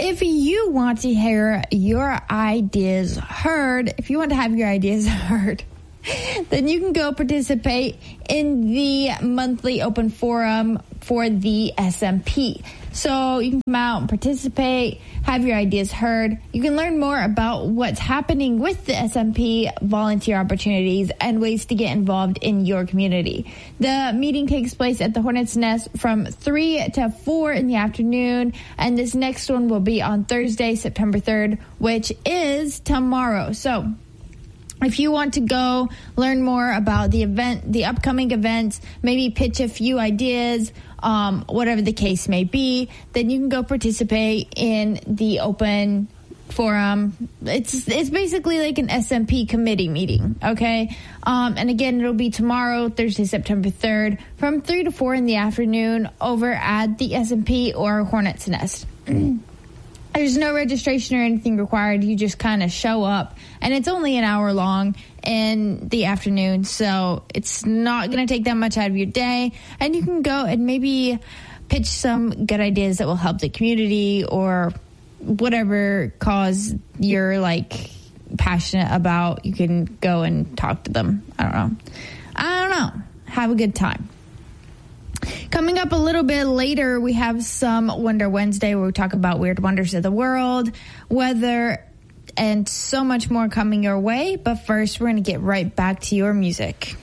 if you want to hear your ideas heard, if you want to have your ideas heard, then you can go participate in the monthly open forum for the SMP. So you can come out and participate, have your ideas heard. You can learn more about what's happening with the SMP, volunteer opportunities, and ways to get involved in your community. The meeting takes place at the Hornet's Nest from 3 to 4 in the afternoon, and this next one will be on Thursday, September 3rd, which is tomorrow. So if you want to go learn more about the event, the upcoming events, maybe pitch a few ideas, whatever the case may be, then you can go participate in the open forum. It's basically like an SMP committee meeting, okay? And again, it'll be tomorrow, Thursday, September 3rd, from 3 to 4 in the afternoon over at the SMP or Hornet's Nest. There's no registration or anything required. You just kind of show up, and it's only an hour long in the afternoon, so it's not going to take that much out of your day. And you can go and maybe pitch some good ideas that will help the community or whatever cause you're like passionate about. You can go and talk to them. I don't know. Have a good time. Coming up a little bit later, we have some Wonder Wednesday where we talk about weird wonders of the world, weather, and so much more coming your way. But first, we're going to get right back to your music.